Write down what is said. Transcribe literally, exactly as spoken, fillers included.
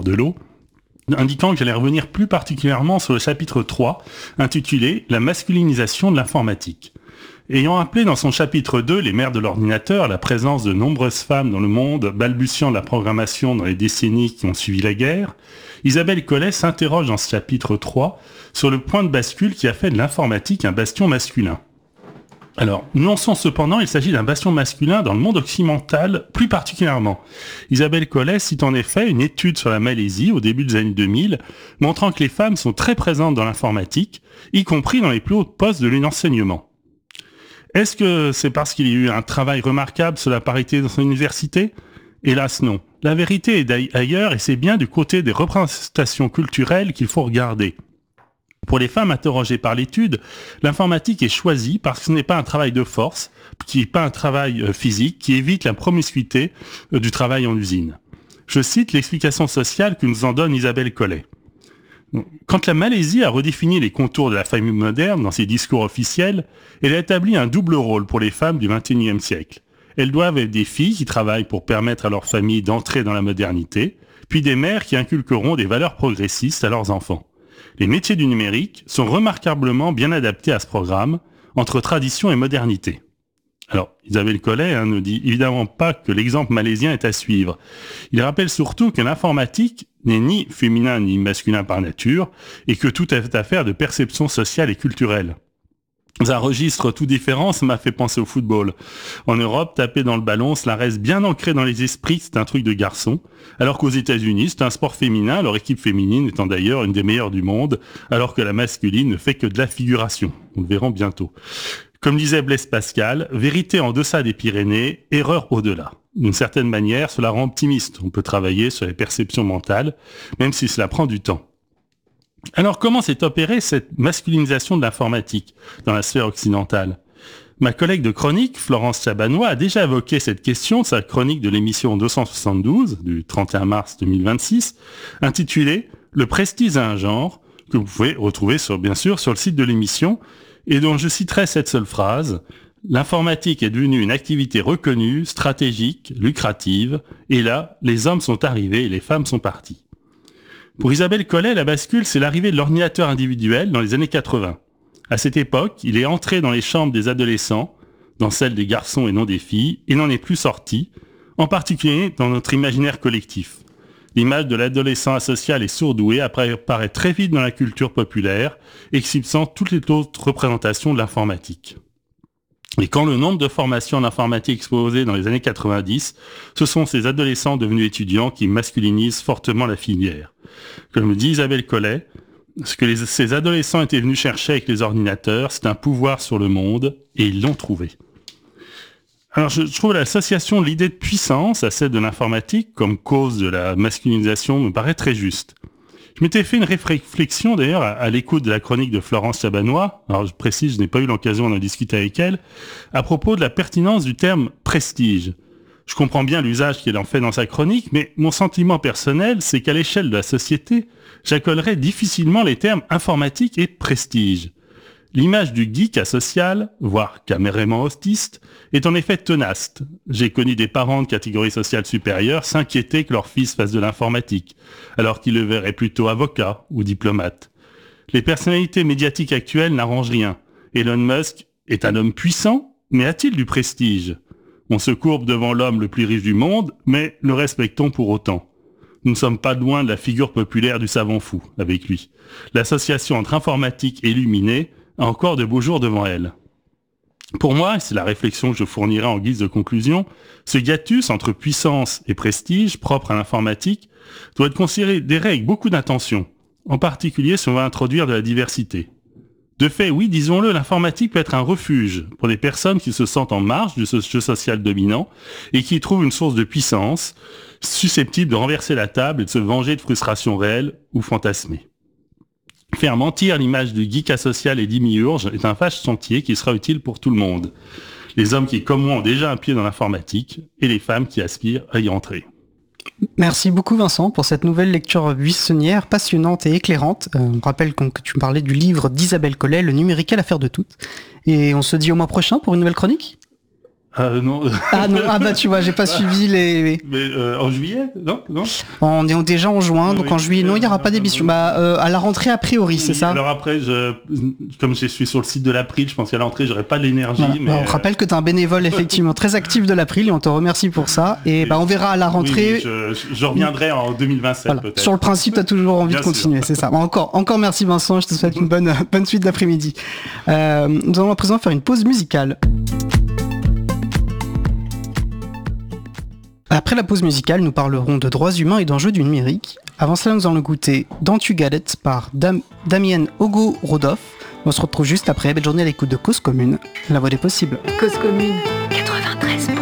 de l'eau, indiquant que j'allais revenir plus particulièrement sur le chapitre trois, intitulé « La masculinisation de l'informatique ». Ayant appelé dans son chapitre deux, les mères de l'ordinateur, la présence de nombreuses femmes dans le monde, balbutiant de la programmation dans les décennies qui ont suivi la guerre, Isabelle Collet s'interroge dans ce chapitre trois sur le point de bascule qui a fait de l'informatique un bastion masculin. Alors, non sans cependant, il s'agit d'un bastion masculin dans le monde occidental plus particulièrement. Isabelle Collet cite en effet une étude sur la Malaisie au début des années deux mille, montrant que les femmes sont très présentes dans l'informatique, y compris dans les plus hauts postes de l'enseignement. Est-ce que c'est parce qu'il y a eu un travail remarquable sur la parité dans son université ? Hélas non. La vérité est ailleurs et c'est bien du côté des représentations culturelles qu'il faut regarder. Pour les femmes interrogées par l'étude, l'informatique est choisie parce que ce n'est pas un travail de force, qui n'est pas un travail physique, qui évite la promiscuité du travail en usine. Je cite l'explication sociale que nous en donne Isabelle Collet. Quand la Malaisie a redéfini les contours de la famille moderne dans ses discours officiels, elle a établi un double rôle pour les femmes du vingt et unième siècle. Elles doivent être des filles qui travaillent pour permettre à leur famille d'entrer dans la modernité, puis des mères qui inculqueront des valeurs progressistes à leurs enfants. Les métiers du numérique sont remarquablement bien adaptés à ce programme, entre tradition et modernité. Alors, Isabelle Collet hein, ne dit évidemment pas que l'exemple malaisien est à suivre. Il rappelle surtout que l'informatique n'est ni féminin ni masculin par nature, et que tout est affaire de perception sociale et culturelle. Dans un registre tout différent, ça m'a fait penser au football. En Europe, taper dans le ballon, cela reste bien ancré dans les esprits, c'est un truc de garçon, alors qu'aux États-Unis, c'est un sport féminin, leur équipe féminine étant d'ailleurs une des meilleures du monde, alors que la masculine ne fait que de la figuration. Nous le verrons bientôt. Comme disait Blaise Pascal, vérité en deçà des Pyrénées, erreur au-delà. D'une certaine manière, cela rend optimiste. On peut travailler sur les perceptions mentales, même si cela prend du temps. Alors, comment s'est opérée cette masculinisation de l'informatique dans la sphère occidentale ? Ma collègue de chronique, Florence Tchabanois, a déjà évoqué cette question dans sa chronique de l'émission deux cent soixante-douze, du trente et un mars deux mille vingt-six, intitulée « Le prestige à un genre », que vous pouvez retrouver sur, bien sûr sur le site de l'émission, et dont je citerai cette seule phrase « L'informatique est devenue une activité reconnue, stratégique, lucrative, et là, les hommes sont arrivés et les femmes sont parties. » Pour Isabelle Collet, la bascule, c'est l'arrivée de l'ordinateur individuel dans les années quatre-vingts. À cette époque, il est entré dans les chambres des adolescents, dans celles des garçons et non des filles, et n'en est plus sorti, en particulier dans notre imaginaire collectif. L'image de l'adolescent asocial et sourdoué apparaît très vite dans la culture populaire, éclipsant toutes les autres représentations de l'informatique. Et quand le nombre de formations en informatique explosait dans les années quatre-vingt-dix, ce sont ces adolescents devenus étudiants qui masculinisent fortement la filière. Comme dit Isabelle Collet, ce que les, ces adolescents étaient venus chercher avec les ordinateurs, c'est un pouvoir sur le monde, et ils l'ont trouvé. Alors je trouve l'association de l'idée de puissance à celle de l'informatique comme cause de la masculinisation me paraît très juste. Je m'étais fait une réflexion d'ailleurs à, à l'écoute de la chronique de Florence Tchabanois, alors je précise, je n'ai pas eu l'occasion d'en discuter avec elle, à propos de la pertinence du terme prestige. Je comprends bien l'usage qu'elle en fait dans sa chronique, mais mon sentiment personnel, c'est qu'à l'échelle de la société, j'accolerais difficilement les termes informatique et prestige. L'image du geek asocial, voire carrément autiste, est en effet tenace. J'ai connu des parents de catégorie sociale supérieure s'inquiéter que leur fils fasse de l'informatique, alors qu'ils le verraient plutôt avocat ou diplomate. Les personnalités médiatiques actuelles n'arrangent rien. Elon Musk est un homme puissant, mais a-t-il du prestige ? On se courbe devant l'homme le plus riche du monde, mais le respectons pour autant. Nous ne sommes pas loin de la figure populaire du savant fou, avec lui. L'association entre informatique et illuminé a encore de beaux jours devant elle. Pour moi, et c'est la réflexion que je fournirai en guise de conclusion, ce hiatus entre puissance et prestige propre à l'informatique doit être considéré avec beaucoup d'attention, en particulier si on va introduire de la diversité. De fait, oui, disons-le, l'informatique peut être un refuge pour des personnes qui se sentent en marge du jeu social dominant et qui y trouvent une source de puissance susceptible de renverser la table et de se venger de frustrations réelles ou fantasmées. Faire mentir l'image du geek asocial et d'imiurge est un vaste chantier qui sera utile pour tout le monde. Les hommes qui, comme moi, ont déjà un pied dans l'informatique et les femmes qui aspirent à y entrer. Merci beaucoup Vincent pour cette nouvelle lecture buissonnière, passionnante et éclairante. Euh, on rappelle que tu me parlais du livre d'Isabelle Collet, Le numérique est l'affaire de toutes. Et on se dit au mois prochain pour une nouvelle chronique ? Euh, non. Ah non, ah bah tu vois, j'ai pas suivi les... Mais euh, en juillet, non, non. On est déjà en juin, donc oui, en juillet, non, il n'y aura pas d'émission. Bah, euh, à la rentrée, a priori, c'est oui, ça. Alors après, je, comme je suis sur le site de l'April, je pense qu'à l'entrée, j'aurai pas l'énergie. Voilà. Mais bah, on te rappelle que tu es un bénévole, effectivement, très actif de l'April, et on te remercie pour ça. Et bah, on verra à la rentrée. Oui, je, je reviendrai en deux mille vingt-sept, voilà. peut-être. Sur le principe, tu as toujours envie Bien de continuer, sûr. c'est ça. Bon, encore, encore merci Vincent, je te souhaite une bonne, bonne suite d'après-midi. Euh, nous allons à présent faire une pause musicale. Après la pause musicale, nous parlerons de droits humains et d'enjeux du numérique. Avant cela, nous allons écouter Don't You Get It par Dam- Damien Ogo-Rodoff. On se retrouve juste après. Belle journée à l'écoute de Cause Commune, la voix des possibles. Cause Commune, quatre-vingt-treize.